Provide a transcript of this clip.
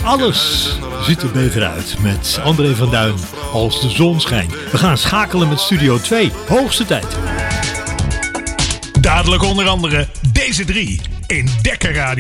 Alles ziet er beter uit met André van Duin als de zon schijnt. We gaan schakelen met Studio 2. Hoogste tijd. Dadelijk onder andere deze drie in Dekker Radio.